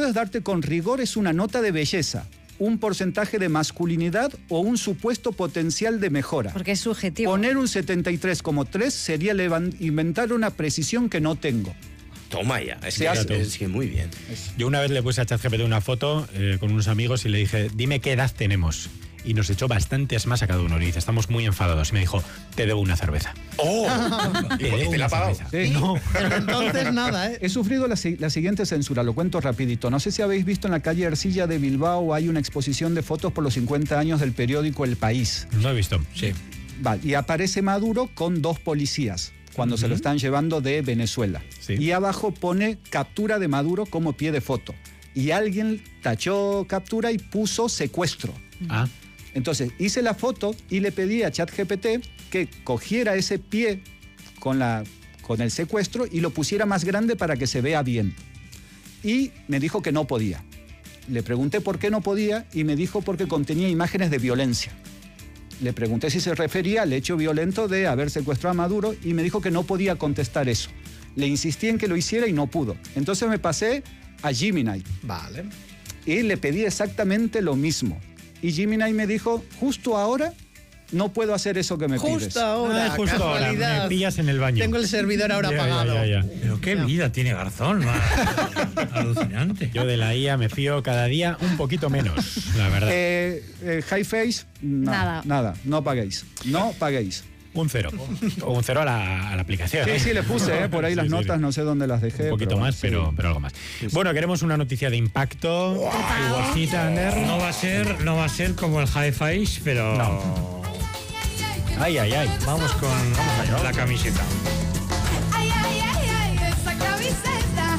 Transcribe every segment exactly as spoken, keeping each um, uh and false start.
puedes darte con rigor es una nota de belleza, un porcentaje de masculinidad o un supuesto potencial de mejora. Porque es subjetivo. Poner un setenta y tres como tres sería inventar una precisión que no tengo. Toma ya, es, Se que, hace. es que muy bien. Yo una vez le puse a ChatGPT una foto eh, con unos amigos y le dije, dime qué edad tenemos. Y nos echó bastantes más a cada uno. Y dice, estamos muy enfadados. Y me dijo, te debo una cerveza. ¡Oh! Te ¿Y por qué debo te la una ha pagado? cerveza. Sí. No. Pero entonces nada, ¿eh? He sufrido la, la siguiente censura, lo cuento rapidito. No sé si habéis visto en la calle Ercilla de Bilbao hay una exposición de fotos por los cincuenta años del periódico El País. No he visto. Sí. Vale, y aparece Maduro con dos policías cuando uh-huh. se lo están llevando de Venezuela. Sí. Y abajo pone captura de Maduro como pie de foto. Y alguien tachó captura y puso secuestro. Ah. Entonces hice la foto y le pedí a ChatGPT que cogiera ese pie con, la, con el secuestro y lo pusiera más grande para que se vea bien. Y me dijo que no podía. Le pregunté por qué no podía y me dijo porque contenía imágenes de violencia. Le pregunté si se refería al hecho violento de haber secuestrado a Maduro y me dijo que no podía contestar eso. Le insistí en que lo hiciera y no pudo. Entonces me pasé a Gemini. Vale. Y le pedí exactamente lo mismo. Y Gemini me dijo, justo ahora no puedo hacer eso que me justo pides. Ahora, Ay, justo casualidad. ahora, me pillas en el baño. Tengo el servidor ahora Ya, apagado. ya, ya, ya. Pero qué vida tiene Garzón, más alucinante. Yo de la I A me fío cada día un poquito menos, la verdad. Eh, eh, High Face, no, Nada. Nada, no paguéis. No paguéis. Un cero. O un cero a la, a la aplicación. Sí, ¿eh? sí, le puse, eh, por ahí Sí, las sí, notas, sí. no sé dónde las dejé. Un poquito pero, más, sí. pero, pero algo más. Sí, sí. Bueno, queremos una noticia de impacto. Igualcita, Ander. No va a ser, no va a ser como el High Face, pero No. Ay, ay, ay. vamos con la camiseta. Ay, ay, ay, ay, esa camiseta.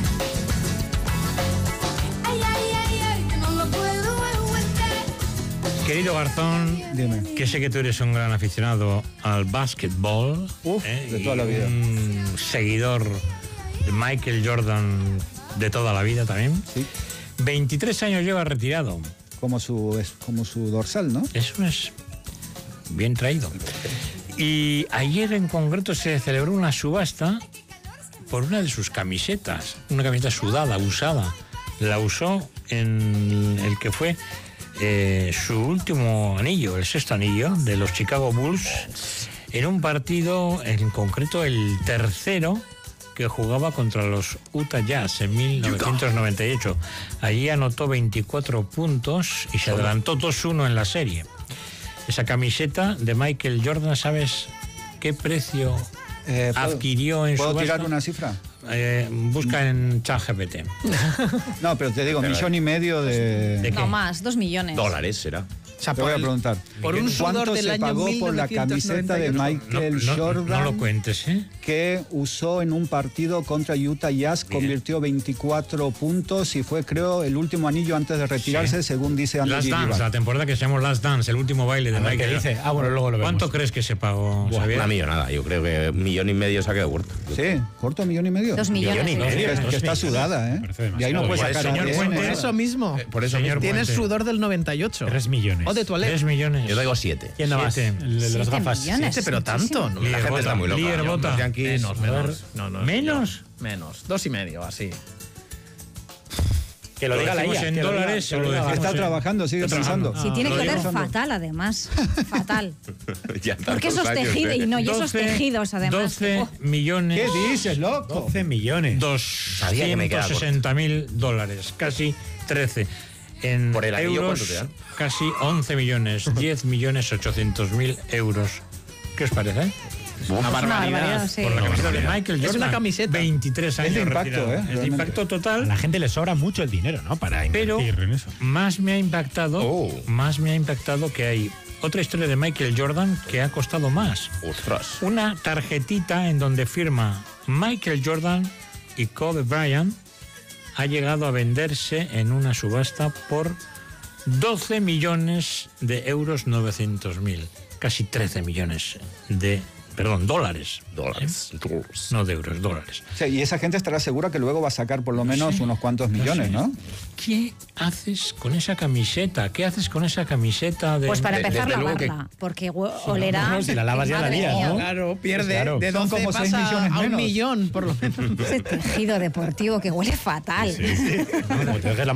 Ay, ay, ay, ay, que no lo puedo aguantar. Querido Garzón, Dime. que sé que tú eres un gran aficionado al básquetbol. Uf, ¿eh? de toda la y vida. Un seguidor de Michael Jordan de toda la vida también. Sí, veintitrés años lleva retirado. como su, es como su dorsal, ¿no? Eso es bien traído. Y ayer en concreto se celebró una subasta por una de sus camisetas, una camiseta sudada, usada. La usó en el que fue eh, su último anillo, el sexto anillo de los Chicago Bulls, en un partido, en concreto el tercero, que jugaba contra los Utah Jazz en mil novecientos noventa y ocho. Allí anotó veinticuatro puntos y se adelantó dos uno en la serie. Esa camiseta de Michael Jordan, ¿sabes qué precio Eh, ¿puedo- adquirió en ¿Puedo subasta? tirar una cifra? Eh, busca en ChatGPT. No, pero te digo, Pero, millón y medio de... ¿De qué? No más, dos millones. Dólares será. O sea, Te voy a por el- preguntar. por un sudor ¿Cuánto del se año pagó por la mil novecientos noventa y ocho? camiseta de No, Michael no, Jordan no lo cuentes, ¿eh? que usó en un partido contra Utah Jazz? Bien. Convirtió veinticuatro puntos y fue, creo, el último anillo antes de retirarse, Sí. según dice Andy Last Dance, Gillivan. la temporada que se llamó Last Dance, el último baile de A ver Michael. qué dice. Ah, bueno, luego lo vemos. ¿Cuánto crees que se pagó, Xavier? Una millonada, yo creo que un millón y medio se ha quedado corto. Sí, corto millón y medio. Dos millones. Millón y sí. medio. Es que, Dos está millones. sudada, ¿eh? Parece Y ahí no demasiado. puedes Igual, sacar señor A D N, Fuentes, Por nada. eso mismo. Por eso Señor mismo. Tienes Puente. sudor del noventa y ocho. Tres millones. O de toilette. Tres millones. Yo traigo siete. ¿Quién da más? Siete. El de las Siete gafas. millones. Siete, pero Muchísimo. tanto. ¿no? La gente está muy loca. Líder Los Bota. Yankees, Menos, a ver, menos. No, no, ¿Menos? yo- menos. Dos y medio, así. Que lo Lo diga la I decimos A. en que lo diga- dólares, que se lo lo diga- decimos. Está sí. trabajando, sigue Está pensando. trabajando. Sí, tiene lo que oler digo. fatal, además. Fatal. ya Porque esos tantos años, tejidos, ¿eh? y no, y esos doce tejidos, además. doce Oh, millones. ¿Qué dices, loco? doce millones. Sabía que me quedaba doscientos sesenta mil dólares, casi trece. En ¿Por el anillo euros, cuánto te dan? casi once millones, diez millones ochocientos mil euros. ¿Qué os parece? Una barbaridad, sí. Por la camiseta de Michael Es Jordan. una camiseta. veintitrés años de impacto, retirado. ¿eh? Es de Realmente. impacto A la total. gente le sobra mucho el dinero, ¿no? Para Pero invertir en eso. más me ha impactado, Oh. más me ha impactado que hay otra historia de Michael Jordan que ha costado más. Ostras. Una tarjetita en donde firma Michael Jordan y Kobe Bryant ha llegado a venderse en una subasta por doce millones de euros novecientos mil, casi trece millones de, perdón, dólares. Dólares. ¿Eh? Dólares. No de euros, dólares. Sí, y esa gente estará segura que luego va a sacar por lo menos unos cuantos millones, ¿no? ¿Qué haces con esa camiseta? ¿Qué haces con esa camiseta de... Pues para de- empezar, desde luego lavarla, porque hue- olerá... no, si la lavas ya la Madre lías, mía. ¿no? Claro, pierde. Claro. De Son doce como seis pasa millones a un menos. millón, por lo menos. Ese tejido deportivo que huele fatal. Como te dejes la